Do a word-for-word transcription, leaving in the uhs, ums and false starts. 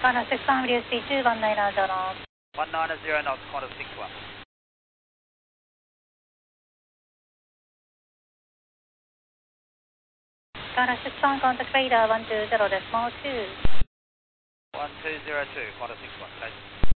Ghana six one, W C two one nine zero knots. one nine zero knots, Qantas six one. Ghana six one, contact radar one two zero decimal two. one two zero two, Qantas six one, station.